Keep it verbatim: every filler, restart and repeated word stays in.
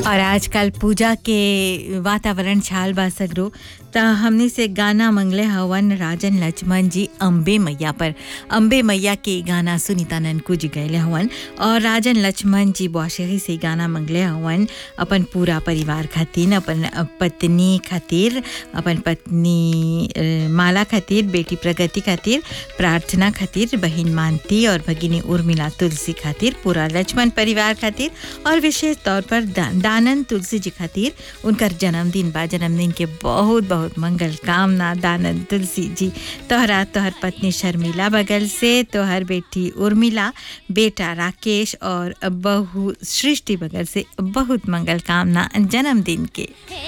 और आजकल पूजा के वातावरण छाल बा सगरो त हमने से गाना मंगले हवन राजन लक्ष्मण जी अम्बे मैया पर। अम्बे मैया के गाना सुनीता ननकू जी गैले हवन और राजन लक्ष्मण जी बौशेरी से गाना मंगले हवन अपन पूरा परिवार खातिर, अपन पत्नी खातिर, अपन पत्नी माला खातिर, बेटी प्रगति खातिर, प्रार्थना खातिर, बहन मानती और भगिनी उर्मिला तुलसी खातिर, पूरा लक्ष्मण परिवार खातिर और विशेष तौर पर दा, दानंद तुलसी जी खातिर उनकर जन्मदिन बा। जन्मदिन के बहुत बहुत मंगल कामना दानंद तुलसी जी। तोहरा तोहर पत्नी शर्मिला बगल से, तोहर बेटी उर्मिला, बेटा राकेश और बहू सृष्टि बगल से बहुत मंगल कामना जन्मदिन के।